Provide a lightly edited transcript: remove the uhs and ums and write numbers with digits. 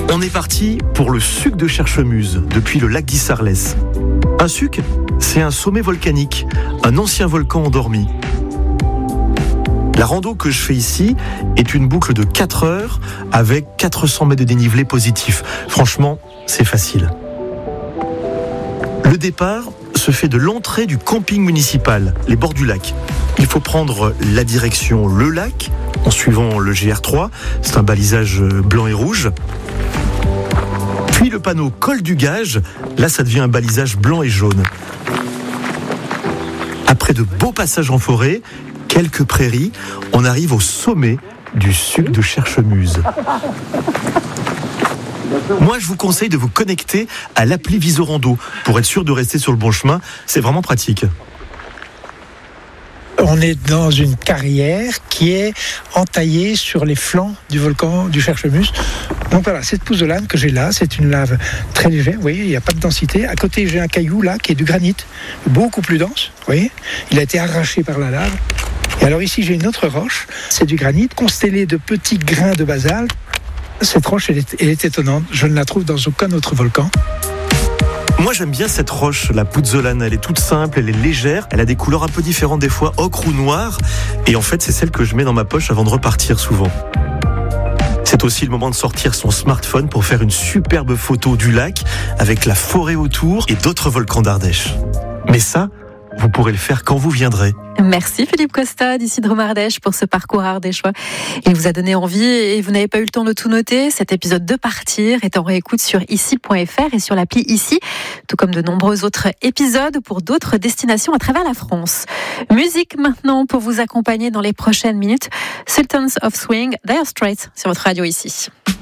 On est parti pour le suc de Cherchemuse, depuis le lac d'Issarlès. Un suc, c'est un sommet volcanique, un ancien volcan endormi. La rando que je fais ici est une boucle de 4 heures avec 400 mètres de dénivelé positif. Franchement, c'est facile. Le départ se fait de l'entrée du camping municipal, les bords du lac. Il faut prendre la direction le lac, en suivant le GR3, c'est un balisage blanc et rouge. Puis le panneau col du Gage, là ça devient un balisage blanc et jaune. Après de beaux passages en forêt, quelques prairies, on arrive au sommet du suc de Cherchemuse. Moi, je vous conseille de vous connecter à l'appli Visorando pour être sûr de rester sur le bon chemin. C'est vraiment pratique. On est dans une carrière qui est entaillée sur les flancs du volcan du Cherchemuse. Donc voilà, cette pouzzolane que j'ai là, c'est une lave très légère, vous voyez, il n'y a pas de densité. À côté, j'ai un caillou là qui est du granit, beaucoup plus dense, vous voyez. Il a été arraché par la lave. Et alors ici, j'ai une autre roche, c'est du granit constellé de petits grains de basalte. Cette roche, elle est étonnante. Je ne la trouve dans aucun autre volcan. Moi, j'aime bien cette roche, la pouzzolane. Elle est toute simple, elle est légère. Elle a des couleurs un peu différentes des fois, ocre ou noir. Et en fait, c'est celle que je mets dans ma poche avant de repartir souvent. C'est aussi le moment de sortir son smartphone pour faire une superbe photo du lac avec la forêt autour et d'autres volcans d'Ardèche. Mais ça, vous pourrez le faire quand vous viendrez. Merci Philippe Costa d'ici Drôme-Ardèche pour ce parcours ardéchois. Il vous a donné envie et vous n'avez pas eu le temps de tout noter. Cet épisode de Partir est en réécoute sur ici.fr et sur l'appli Ici, tout comme de nombreux autres épisodes pour d'autres destinations à travers la France. Musique maintenant pour vous accompagner dans les prochaines minutes. Sultans of Swing, Dire Straits sur votre radio Ici.